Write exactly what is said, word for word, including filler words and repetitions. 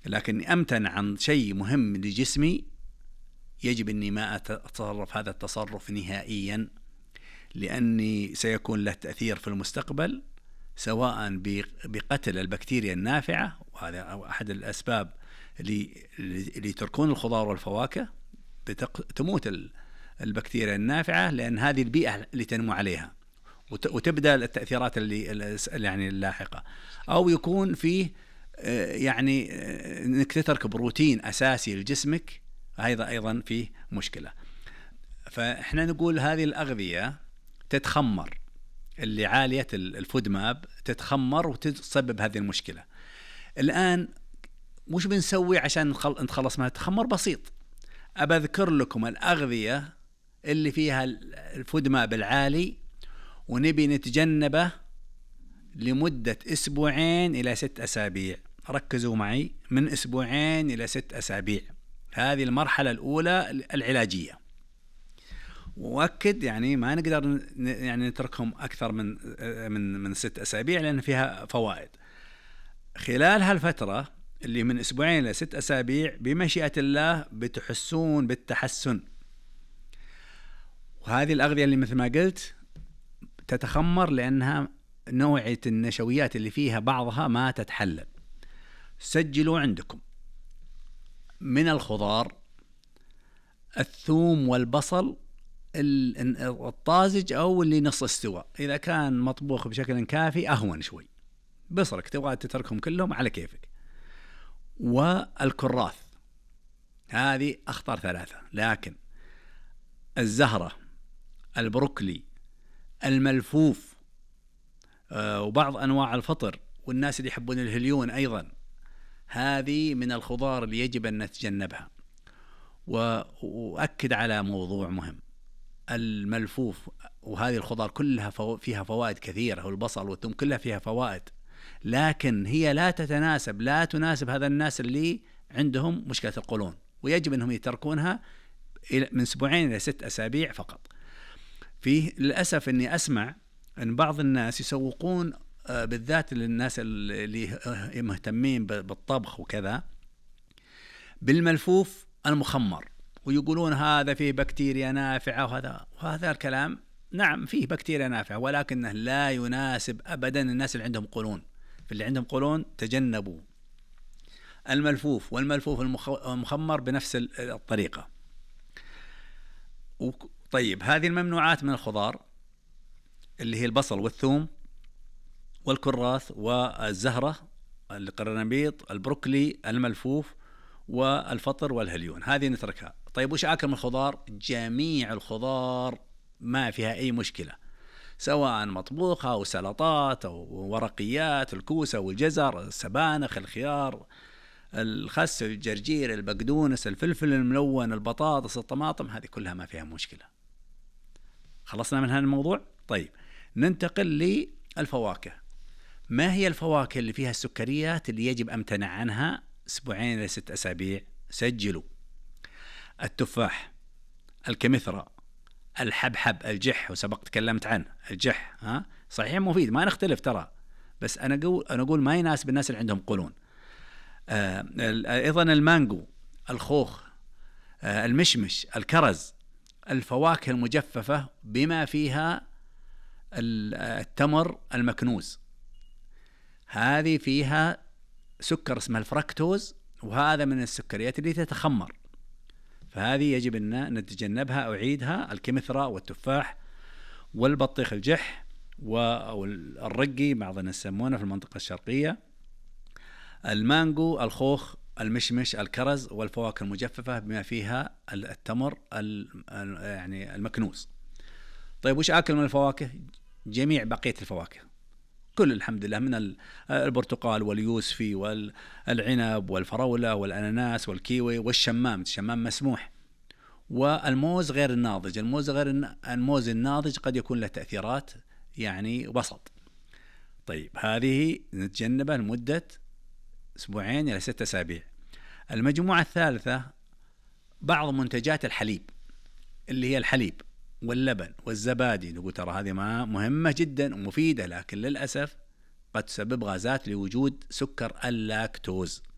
لكن أمتنع عن شيء مهم لجسمي يجب أني ما أتصرف هذا التصرف نهائيا، لأني سيكون له تأثير في المستقبل، سواء بقتل البكتيريا النافعة، وهذا أحد الأسباب اللي, اللي تركون الخضار والفواكه، تموت البكتيريا النافعة لأن هذه البيئة اللي تنمو عليها، وتبدأ التأثيرات اللي يعني اللاحقة. أو يكون فيه يعني انك تترك بروتين اساسي لجسمك، هذا ايضا فيه مشكله. فاحنا نقول هذه الاغذيه تتخمر، اللي عاليه الفود ماب تتخمر وتسبب هذه المشكله. الان وش بنسوي عشان نتخلص منها؟ تخمر بسيط. ابى اذكر لكم الاغذيه اللي فيها الفود ماب العالي ونبي نتجنبه لمدة أسبوعين إلى ست أسابيع. ركزوا معي، من أسبوعين إلى ست أسابيع، هذه المرحلة الأولى العلاجية. وأكد يعني ما نقدر يعني نتركهم أكثر من من من ست أسابيع لأن فيها فوائد. خلال هالفترة اللي من أسبوعين إلى ست أسابيع بمشيئة الله بتحسون بالتحسن. وهذه الأغذية اللي مثل ما قلت تتخمر لأنها نوعية النشويات اللي فيها بعضها ما تتحلل. سجلوا عندكم من الخضار الثوم والبصل الطازج أو اللي نص استوى، إذا كان مطبوخ بشكل كافي أهون شوي، بصرك تبغى تتركهم كلهم على كيفك. والكراث، هذه أخطر ثلاثة. لكن الزهرة، البروكلي، الملفوف، آه وبعض أنواع الفطر، والناس اللي يحبون الهليون أيضا، هذه من الخضار اللي يجب أن نتجنبها. وأؤكد على موضوع مهم، الملفوف وهذه الخضار كلها فو فيها فوائد كثيرة، والبصل والثوم كلها فيها فوائد، لكن هي لا تتناسب لا تناسب هذا الناس اللي عندهم مشكلة القولون، ويجب أنهم يتركونها من أسبوعين إلى ست أسابيع فقط. فيه للأسف أني أسمع أن بعض الناس يسوقون بالذات للناس اللي مهتمين بالطبخ وكذا بالملفوف المخمر، ويقولون هذا فيه بكتيريا نافعة، وهذا وهذا الكلام نعم فيه بكتيريا نافعة، ولكنه لا يناسب أبدا الناس اللي عندهم قولون. فاللي عندهم قولون تجنبوا الملفوف والملفوف المخمر بنفس الطريقة. طيب هذه الممنوعات من الخضار اللي هي البصل والثوم والكراث والزهرة، القرنبيط، البروكلي، الملفوف، والفطر والهليون، هذه نتركها. طيب وش آكل من الخضار؟ جميع الخضار ما فيها أي مشكلة، سواء مطبوخة أو سلطات أو ورقيات، الكوسة والجزر، السبانخ، الخيار، الخس، الجرجير، البقدونس، الفلفل الملون، البطاطس، الطماطم، هذه كلها ما فيها مشكلة. خلصنا من هذا الموضوع. طيب ننتقل للفواكه. ما هي الفواكه اللي فيها السكريات اللي يجب أمتنع عنها أسبوعين إلى ست أسابيع؟ سجلوا: التفاح، الكمثرى، الحبحب، الجح، وسبق تكلمت عنه الجح، ها صحيح مفيد ما نختلف ترى، بس أنا أقول أنا أقول ما يناسب الناس اللي عندهم قولون. آه أيضا المانجو، الخوخ، آه المشمش، الكرز، الفواكه المجففة بما فيها التمر المكنوز، هذه فيها سكر اسمه الفركتوز، وهذا من السكريات اللي تتخمر، فهذه يجب أن نتجنبها. أعيدها: الكمثرى والتفاح والبطيخ الجح والرقي بعض الناس يسمونه في المنطقة الشرقية، المانجو، الخوخ، المشمش، الكرز، والفواكه المجففة بما فيها التمر يعني المكنوز. طيب وش آكل من الفواكه؟ جميع بقية الفواكه كل الحمد لله، من البرتقال واليوسفي والعنب والفراولة والأناناس والكيوي والشمام، الشمام مسموح، والموز غير الناضج. الموز غير الموز الناضج قد يكون له تأثيرات يعني وسط. طيب هذه نتجنبها لمدة أسبوعين إلى ستة أسابيع. المجموعة الثالثة بعض منتجات الحليب اللي هي الحليب واللبن والزبادي، نقول ترى هذه ما مهمة جدا ومفيدة، لكن للأسف قد تسبب غازات لوجود سكر اللاكتوز.